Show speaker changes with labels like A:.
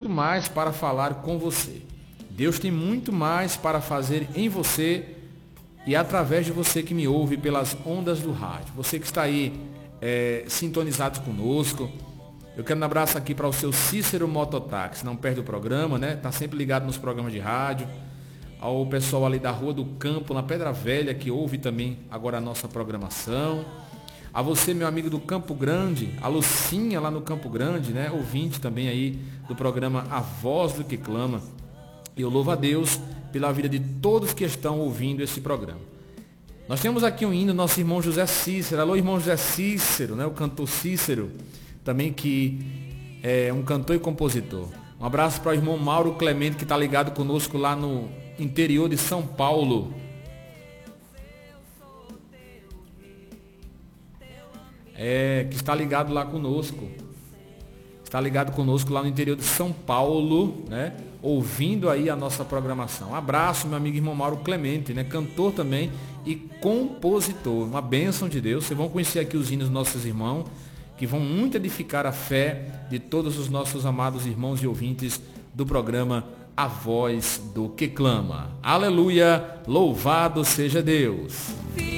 A: muito mais para falar com você. Deus tem muito mais para fazer em você e através de você que me ouve pelas ondas do rádio. Você que está aí sintonizado conosco. Eu quero um abraço aqui para o seu Cícero Mototáxi. Não perde o programa, né? Está sempre ligado nos programas de rádio. Ao pessoal ali da Rua do Campo, na Pedra Velha, que ouve também agora a nossa programação. A você, meu amigo do Campo Grande, a Lucinha lá no Campo Grande, né? Ouvinte também aí do programa A Voz do que Clama. Eu louvo a Deus pela vida de todos que estão ouvindo esse programa. Nós temos aqui um hino, nosso irmão José Cícero. Alô, irmão José Cícero, né? O cantor Cícero, também que é um cantor e compositor. Um abraço para o irmão Mauro Clemente, que está ligado conosco lá no interior de São Paulo. Que está ligado lá conosco. Está ligado conosco lá no interior de São Paulo, né? Ouvindo aí a nossa programação. Um abraço, meu amigo irmão Mauro Clemente, né? Cantor também e compositor. Uma bênção de Deus. Vocês vão conhecer aqui os hinos dos nossos irmãos, que vão muito edificar a fé de todos os nossos amados irmãos e ouvintes do programa A Voz do que Clama. Aleluia! Louvado seja Deus!